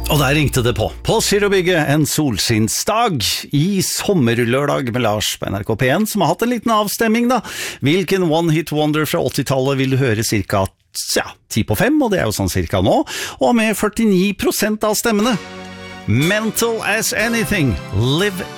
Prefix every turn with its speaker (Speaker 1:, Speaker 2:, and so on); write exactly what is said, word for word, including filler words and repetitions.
Speaker 1: Og der ringte det på. På Sirobygget, en solskinnsdag i sommerlørdag med Lars på N R K P en, som har hatt en liten avstemming da. Hvilken one-hit wonder fra åttitallet vil du høre cirka ja, ti på fem, og det er jo sånn cirka nå, og med førtini prosent av stemmene. Mental as Anything, Live